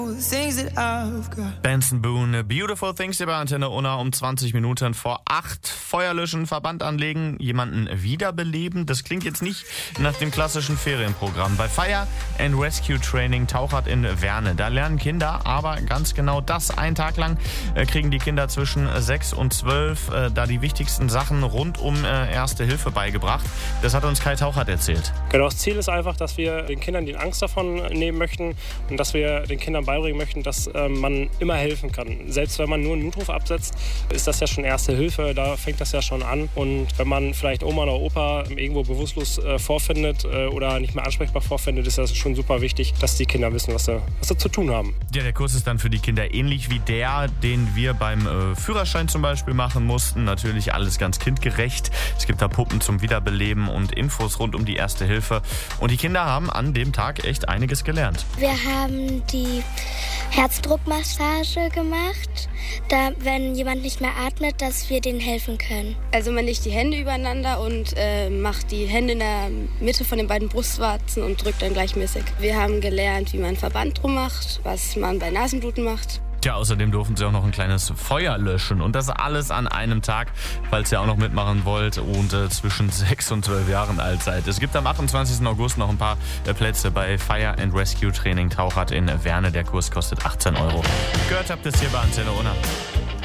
Benson Boone, Beautiful Things hier bei Antenne Unna um 20 Minuten vor 8. Feuer löschen, Verband anlegen, jemanden wiederbeleben. Das klingt jetzt nicht nach dem klassischen Ferienprogramm. Bei Fire and Rescue Training Tauchert in Werne. Da lernen Kinder aber ganz genau das. Einen Tag lang kriegen die Kinder zwischen 6 und 12 da die wichtigsten Sachen rund um Erste Hilfe beigebracht. Das hat uns Kai Tauchert erzählt. Genau, das Ziel ist einfach, dass wir den Kindern die Angst davon nehmen möchten und dass wir den Kindern beibringen möchten, dass man immer helfen kann. Selbst wenn man nur einen Notruf absetzt, ist das ja schon Erste Hilfe, da fängt das ja schon an. Und wenn man vielleicht Oma oder Opa irgendwo bewusstlos vorfindet oder nicht mehr ansprechbar vorfindet, ist das schon super wichtig, dass die Kinder wissen, was sie zu tun haben. Ja, der Kurs ist dann für die Kinder ähnlich wie der, den wir beim Führerschein zum Beispiel machen mussten. Natürlich alles ganz kindgerecht. Es gibt da Puppen zum Wiederbeleben und Infos rund um die Erste Hilfe. Und die Kinder haben an dem Tag echt einiges gelernt. Wir haben die Herzdruckmassage gemacht, da wenn jemand nicht mehr atmet, dass wir denen helfen können. Also man legt die Hände übereinander und macht die Hände in der Mitte von den beiden Brustwarzen und drückt dann gleichmäßig. Wir haben gelernt, wie man einen Verband drum macht, was man bei Nasenbluten macht. Ja, außerdem durften sie auch noch ein kleines Feuer löschen und das alles an einem Tag, falls ihr auch noch mitmachen wollt und zwischen 6 und 12 Jahren alt seid. Es gibt am 28. August noch ein paar Plätze bei Fire and Rescue Training Tauchert in Werne. Der Kurs kostet 18 €. Gehört habt ihr es hier bei Antenne Unna.